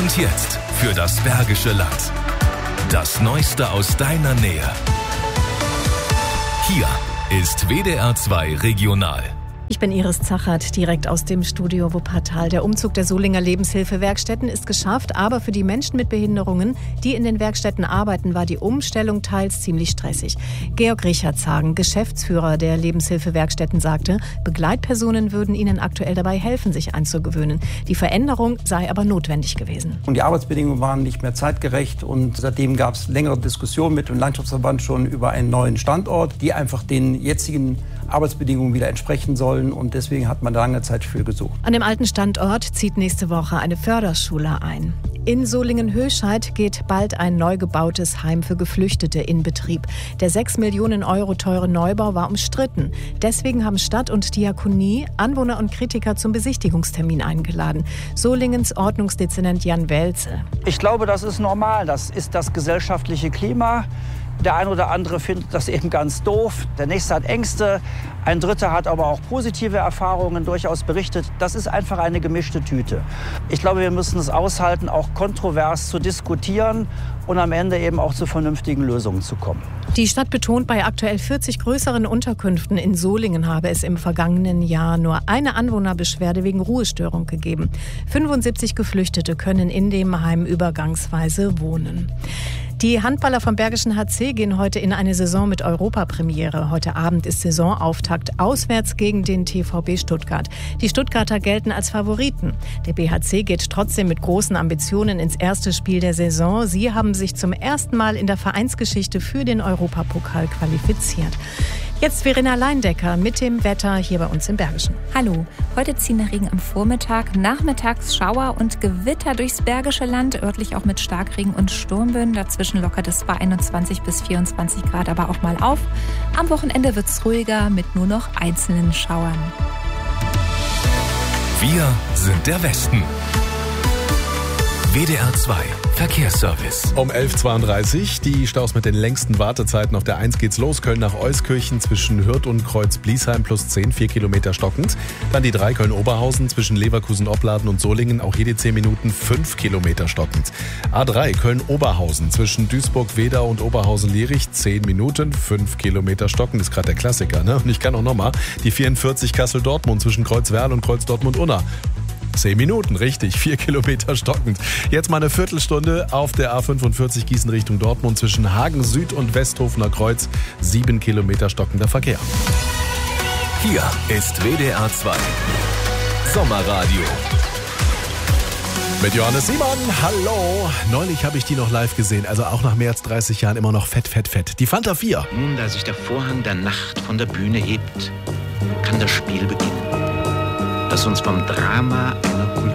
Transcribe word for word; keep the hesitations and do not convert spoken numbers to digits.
Und jetzt für das Bergische Land. Das Neueste aus deiner Nähe. Hier ist W D R zwei Regional. Ich bin Iris Zachert, direkt aus dem Studio Wuppertal. Der Umzug der Solinger Lebenshilfewerkstätten ist geschafft, aber für die Menschen mit Behinderungen, die in den Werkstätten arbeiten, war die Umstellung teils ziemlich stressig. Georg Richardshagen, Geschäftsführer der Lebenshilfewerkstätten, sagte, Begleitpersonen würden ihnen aktuell dabei helfen, sich einzugewöhnen. Die Veränderung sei aber notwendig gewesen. Und die Arbeitsbedingungen waren nicht mehr zeitgerecht und seitdem gab es längere Diskussionen mit dem Landschaftsverband schon über einen neuen Standort, die einfach den jetzigen Arbeitsbedingungen wieder entsprechen sollen. Und deswegen hat man da lange Zeit für gesucht. An dem alten Standort zieht nächste Woche eine Förderschule ein. In Solingen-Höscheid geht bald ein neu gebautes Heim für Geflüchtete in Betrieb. Der sechs Millionen Euro teure Neubau war umstritten. Deswegen haben Stadt und Diakonie Anwohner und Kritiker zum Besichtigungstermin eingeladen. Solingens Ordnungsdezernent Jan Welze. Ich glaube, das ist normal. Das ist das gesellschaftliche Klima. Der eine oder andere findet das eben ganz doof. Der nächste hat Ängste. Ein Dritter hat aber auch positive Erfahrungen durchaus berichtet. Das ist einfach eine gemischte Tüte. Ich glaube, wir müssen es aushalten, auch kontrovers zu diskutieren und am Ende eben auch zu vernünftigen Lösungen zu kommen. Die Stadt betont, bei aktuell vierzig größeren Unterkünften in Solingen habe es im vergangenen Jahr nur eine Anwohnerbeschwerde wegen Ruhestörung gegeben. fünfundsiebzig Geflüchtete können in dem Heim übergangsweise wohnen. Die Handballer vom Bergischen H C gehen heute in eine Saison mit Europapremiere. Heute Abend ist Saisonauftakt auswärts gegen den T V B Stuttgart. Die Stuttgarter gelten als Favoriten. Der B H C geht trotzdem mit großen Ambitionen ins erste Spiel der Saison. Sie haben sich zum ersten Mal in der Vereinsgeschichte für den Europapokal qualifiziert. Jetzt Verena Leindecker mit dem Wetter hier bei uns im Bergischen. Hallo, heute ziehen der Regen am Vormittag, nachmittags Schauer und Gewitter durchs Bergische Land, örtlich auch mit Starkregen und Sturmböen. Dazwischen lockert es bei einundzwanzig bis vierundzwanzig Grad aber auch mal auf. Am Wochenende wird es ruhiger mit nur noch einzelnen Schauern. Wir sind der Westen. W D R zwei Verkehrsservice. Um elf Uhr zweiunddreißig, die Staus mit den längsten Wartezeiten. Auf der eins geht's los, Köln nach Euskirchen zwischen Hürth und Kreuz-Bliesheim plus zehn, vier Kilometer stockend. Dann die drei Köln-Oberhausen zwischen Leverkusen-Opladen und Solingen, auch hier die zehn Minuten, fünf Kilometer stockend. A drei Köln-Oberhausen zwischen Duisburg-Wedau und Oberhausen-Lierich, zehn Minuten, fünf Kilometer stockend. Ist gerade der Klassiker, ne? Und ich kann auch nochmal die vierundvierzig Kassel-Dortmund zwischen Kreuzwerl und Kreuz-Dortmund-Unna. Zehn Minuten, richtig, vier Kilometer stockend. Jetzt mal eine Viertelstunde auf der A fünfundvierzig Gießen Richtung Dortmund zwischen Hagen Süd und Westhofener Kreuz. Sieben Kilometer stockender Verkehr. Hier ist W D R zwei Sommerradio. Mit Johannes Simon, hallo. Neulich habe ich die noch live gesehen, also auch nach mehr als dreißig Jahren immer noch fett, fett, fett. Die Fanta vier. Nun, da sich der Vorhang der Nacht von der Bühne hebt, kann das Spiel beginnen, das uns vom Drama einer